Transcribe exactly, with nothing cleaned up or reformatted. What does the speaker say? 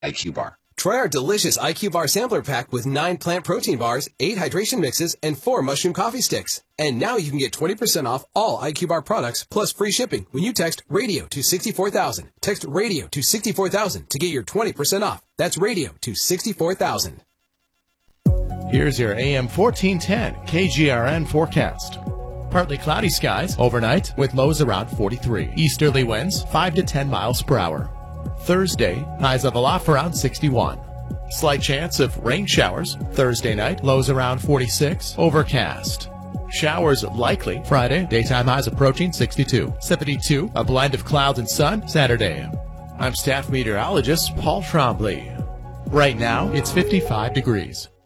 I Q Bar. Try our delicious I Q Bar sampler pack with nine plant protein bars, eight hydration mixes, and four mushroom coffee sticks. And now you can get twenty percent off all I Q Bar products plus free shipping when you text radio to sixty-four thousand. Text radio to sixty-four thousand to get your twenty percent off. That's radio to sixty-four thousand. Here's your A M fourteen ten K G R N forecast. Partly cloudy skies overnight with lows around forty-three. Easterly winds five to ten miles per hour. Thursday, highs level off around sixty-one. Slight chance of rain showers. Thursday night, lows around forty-six. Overcast. Showers likely. Friday, daytime highs approaching sixty-two. seventy-two, a blend of clouds and sun. Saturday. I'm staff meteorologist Paul Trombley. Right now, it's fifty-five degrees.